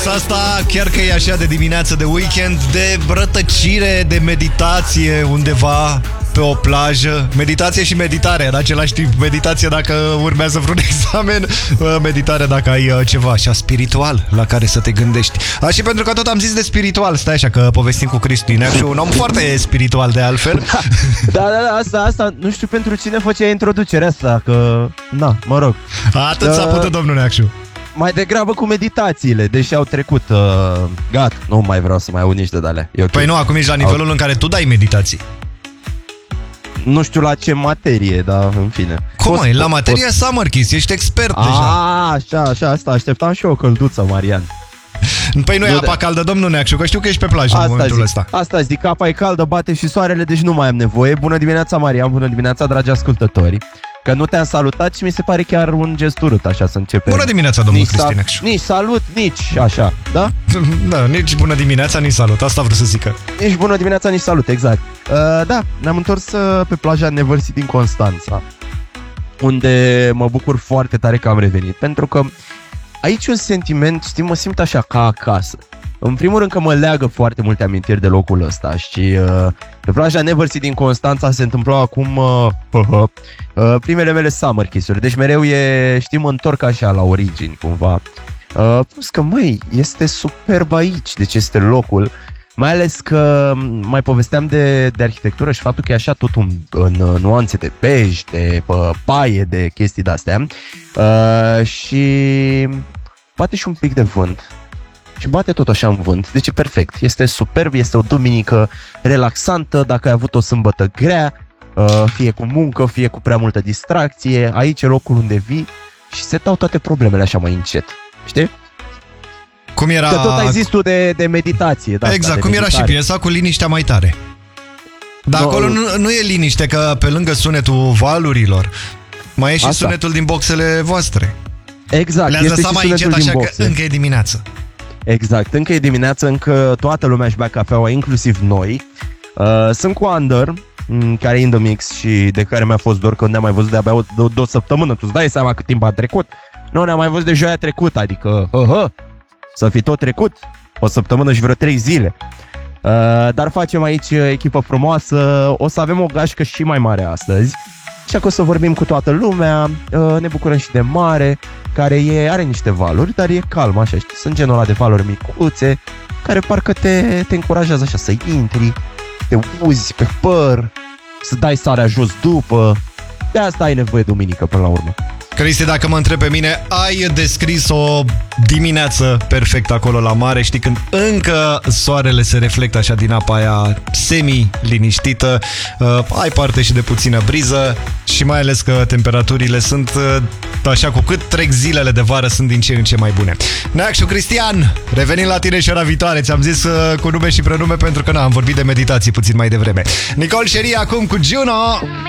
piesa asta, chiar că e așa de dimineață, de weekend, de rătăcire, de meditație undeva pe o plajă. Meditație și meditare în același timp. Meditație dacă urmează vreun examen, meditare dacă ai ceva așa spiritual la care să te gândești. Și pentru că tot am zis de spiritual, stai așa că povestim cu Cristi Neacșu, un om foarte spiritual de altfel. Da, asta, nu știu pentru cine făcea introducerea asta, că, na, mă rog. Atât s-a putut, domnul Neacșu. Mai degrabă cu meditațiile, deși au trecut, gata, nu mai vreau să mai aud nici de alea. Okay. Păi nu, acum ești la nivelul în care tu dai meditații. Nu știu la ce materie, dar în fine. Cum ai? La materia Summer Kiss, ești expert deja. Așa, asta, așteptam și eu o călduță, Marian. Păi nu e apa caldă, domnul Neacșu, că știu că ești pe plajă în momentul ăsta. Asta zic, apa e caldă, bate și soarele, deci nu mai am nevoie. Bună dimineața, Marian, bună dimineața, dragi ascultători. Că nu te-am salutat și mi se pare chiar un gest urât, așa, să începem. Bună dimineața, domnul Cristi Neacșu. Nici salut, nici așa, da? Da, nici bună dimineața, nici salut, asta vreau să zică. Nici bună dimineața, nici salut, exact. Da, ne-am întors pe plaja Never Sea din Constanța, unde mă bucur foarte tare că am revenit, pentru că aici un sentiment, știi, mă simt așa ca acasă. În primul rând că mă leagă foarte multe amintiri de locul ăsta și pe plaja Never Sea din Constanța se întâmplau acum primele mele summer kiss-uri. Deci mereu știi, mă întorc așa la origini cumva. Plus că, măi, este superb aici, deci este locul. Mai ales că mai povesteam de arhitectură și faptul că e așa tot în nuanțe de bej, de paie, de chestii de-astea. Și bate și un pic de vânt. Și bate tot așa în vânt, deci e perfect. Este superb, este o duminică relaxantă. Dacă ai avut o sâmbătă grea, fie cu muncă, fie cu prea multă distracție, aici e locul unde vii și se dau toate problemele așa mai încet. Știi? Cum era... Că tot ai zis tu de meditație. Exact, cum era și piesa cu liniștea mai tare. Dar acolo nu e liniște, că pe lângă sunetul valurilor mai e și sunetul din boxele voastre. Exact. Le-ați lăsat mai încet așa că încă e dimineață. Exact, încă e dimineață, încă toată lumea își bea cafeaua, inclusiv noi. Sunt cu Under, care e in the mix și de care mi-a fost dor că nu ne-am mai văzut de-abia o săptămână. Tu îți dai seama cât timp a trecut? Nu ne-am mai văzut de joia trecută, adică să fi tot trecut o săptămână și vreo 3 zile. Dar facem aici echipă frumoasă, o să avem o gașcă și mai mare astăzi. Așa că o să vorbim cu toată lumea, ne bucurăm și de mare, care are niște valuri, dar e calm, așa, știi? Sunt genul ăla de valuri micuțe, care parcă te încurajează așa să intri, te uzi pe păr, să dai sarea jos după. De asta ai nevoie duminică până la urmă. Cristi, dacă mă întreb pe mine, ai descris o dimineață perfectă acolo la mare, știi, când încă soarele se reflectă așa din apa aia semi-liniștită, ai parte și de puțină briză și mai ales că temperaturile sunt așa, cu cât trec zilele de vară, sunt din ce în ce mai bune. Neacșu Cristian, revenim la tine și ora viitoare, ți-am zis cu nume și prenume pentru că am vorbit de meditații puțin mai devreme. Nicole Cherie acum cu Juno.